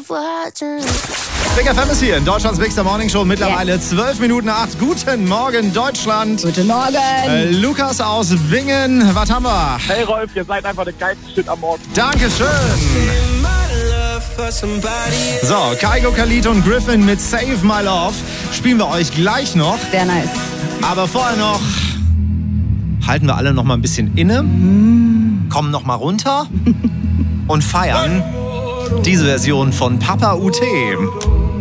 Big FM ist hier in Deutschlands Big Morning Show. Mittlerweile 12 Minuten nach 8. Guten Morgen, Deutschland. Guten Morgen. Lukas aus Bingen. Was haben wir? Hey Rolf, ihr seid einfach der geilste Shit am Morgen. Dankeschön. So, Kygo, Khalid und Griffin mit Save My Love spielen wir euch gleich noch. Sehr nice. Aber vorher noch halten wir alle noch mal ein bisschen inne, kommen noch mal runter und feiern diese Version von Papa UT.